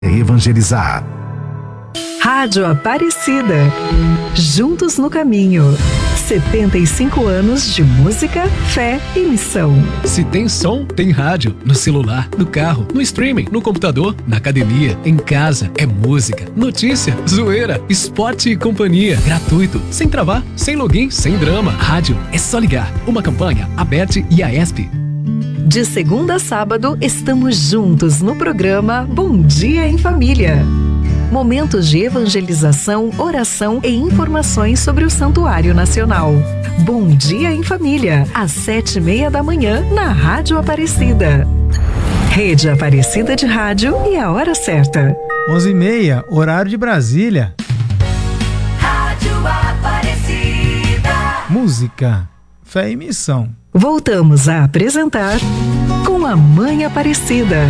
Evangelizar. Rádio Aparecida. Juntos no caminho. 75 anos de música, fé e missão. Se tem som, tem rádio. No celular, no carro, no streaming, no computador, na academia, em casa. É música, notícia, zoeira, esporte e companhia. Gratuito, sem travar, sem login, sem drama. Rádio é só ligar. Uma campanha, ABERT e AESP. De segunda a sábado, estamos juntos no programa Bom Dia em Família. Momentos de evangelização, oração e informações sobre o Santuário Nacional. Bom Dia em Família, às 7:30 da manhã, na Rádio Aparecida. Rede Aparecida de Rádio e a hora certa. 11:30, horário de Brasília. Rádio Aparecida. Música, fé e missão. Voltamos a apresentar Com a Mãe Aparecida.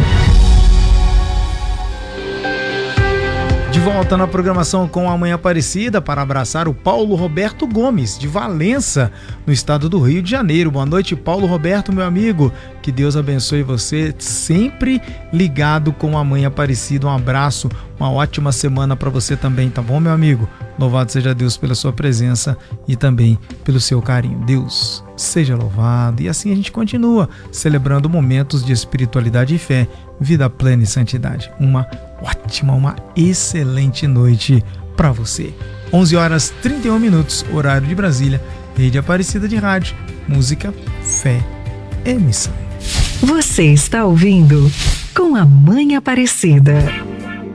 De volta na programação Com a Mãe Aparecida para abraçar o Paulo Roberto Gomes, de Valença, no estado do Rio de Janeiro. Boa noite, Paulo Roberto, meu amigo. Que Deus abençoe você, sempre ligado com a Mãe Aparecida. Um abraço, uma ótima semana para você também, tá bom, meu amigo? Louvado seja Deus pela sua presença e também pelo seu carinho. Deus seja louvado. E assim a gente continua celebrando momentos de espiritualidade e fé, vida plena e santidade. Uma ótima, uma excelente noite para você. 11h31, horário de Brasília, Rede Aparecida de Rádio, música, fé e missão. Você está ouvindo Com a Mãe Aparecida.